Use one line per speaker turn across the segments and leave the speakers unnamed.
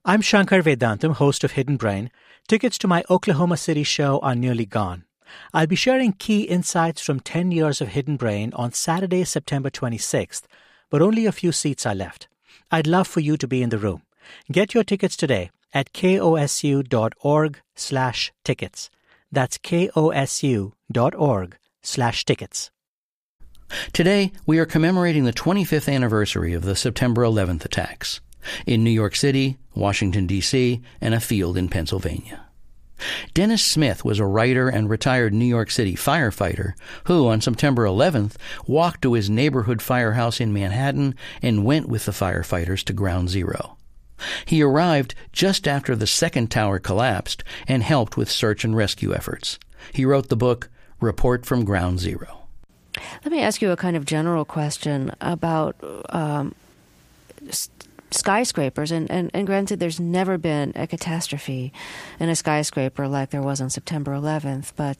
I'm Shankar Vedantam, host of Hidden Brain. Tickets to my Oklahoma City show are nearly gone. I'll be sharing key insights from 10 years of Hidden Brain on Saturday, September 26th, but only a few seats are left. I'd love for you to be in the room. Get your tickets today at kosu.org/tickets. That's kosu.org/tickets.
Today, we are commemorating the 25th anniversary of the September 11th attacks in New York City, Washington, D.C., and a field in Pennsylvania. Dennis Smith was a writer and retired New York City firefighter who, on September 11th, walked to his neighborhood firehouse in Manhattan and went with the firefighters to Ground Zero. He arrived just after the second tower collapsed and helped with search and rescue efforts. He wrote the book, Report from Ground Zero.
Let me ask you a kind of general question about skyscrapers. And granted, there's never been a catastrophe in a skyscraper like there was on September 11th. But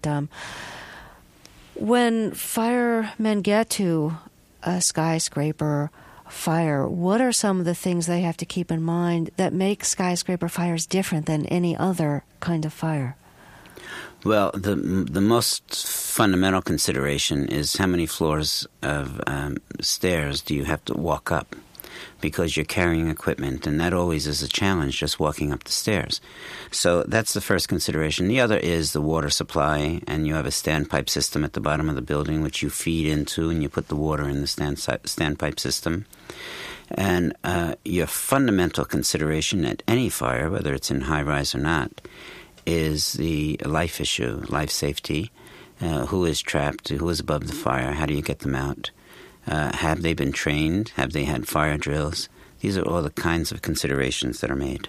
when firemen get to a skyscraper fire, what are some of the things they have to keep in mind that make skyscraper fires different than any other kind of fire?
Well, the most fundamental consideration is how many floors of stairs do you have to walk up, because you're carrying equipment, and that always is a challenge, just walking up the stairs. So that's the first consideration. The other is the water supply, and you have a standpipe system at the bottom of the building which you feed into, and you put the water in the standpipe system. And your fundamental consideration at any fire, whether it's in high-rise or not, is the life issue, life safety. Who is trapped? Who is above the fire? How do you get them out? Have they been trained? Have they had fire drills? These are all the kinds of considerations that are made.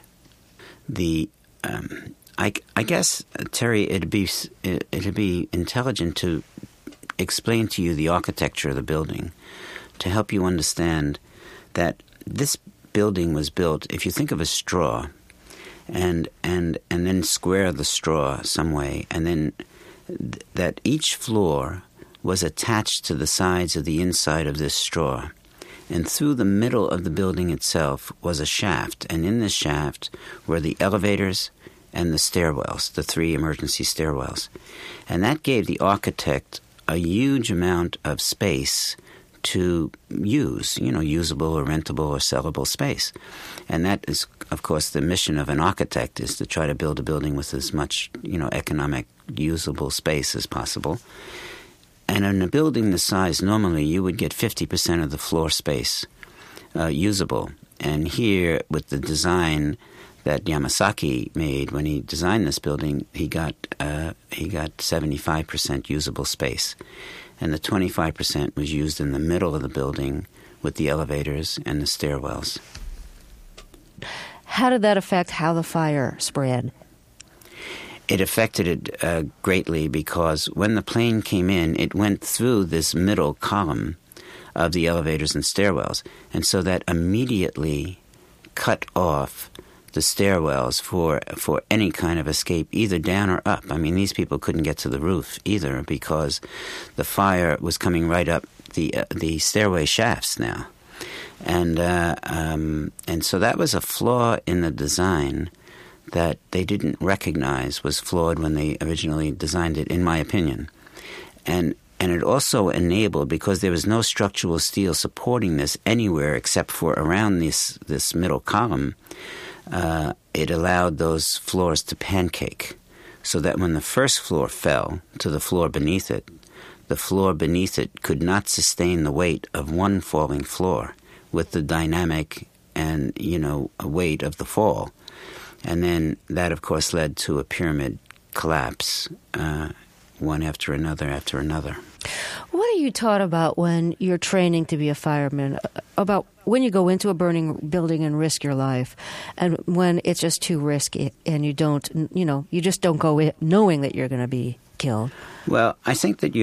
I guess, Terry, it'd be intelligent to explain to you the architecture of the building to help you understand that this building was built, if you think of a straw, and then square the straw some way, and then that each floor was attached to the sides of the inside of this straw. And through the middle of the building itself was a shaft, and in this shaft were the elevators and the stairwells, the 3 emergency stairwells. And that gave the architect a huge amount of space to use, usable or rentable or sellable space. And that is, of course, the mission of an architect, is to try to build a building with as much, economic, usable space as possible. And in a building this size, normally you would get 50% of the floor space usable. And here, with the design that Yamasaki made when he designed this building, he got 75% usable space. And the 25% was used in the middle of the building with the elevators and the stairwells.
How did that affect how the fire spread?
It affected it greatly, because when the plane came in, it went through this middle column of the elevators and stairwells. And so that immediately cut off the stairwells for any kind of escape, either down or up. I mean, these people couldn't get to the roof either, because the fire was coming right up the stairway shafts now. And so that was a flaw in the design that they didn't recognize was flawed when they originally designed it, in my opinion. And it also enabled, because there was no structural steel supporting this anywhere except for around this middle column, it allowed those floors to pancake, so that when the first floor fell to the floor beneath it, the floor beneath it could not sustain the weight of one falling floor with the dynamic and, weight of the fall. And then that, of course, led to a pyramid collapse, one after another after another.
What are you taught about when you're training to be a fireman, about when you go into a burning building and risk your life, and when it's just too risky and you just don't go in knowing that you're going to be killed?
Well, I think that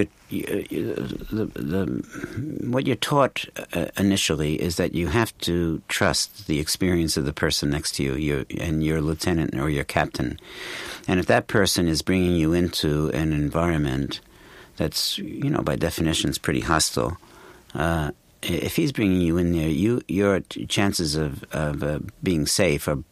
what you're taught initially is that you have to trust the experience of the person next to you, and your lieutenant or your captain. And if that person is bringing you into an environment that's, by definition is pretty hostile, if he's bringing you in there, your chances of being safe are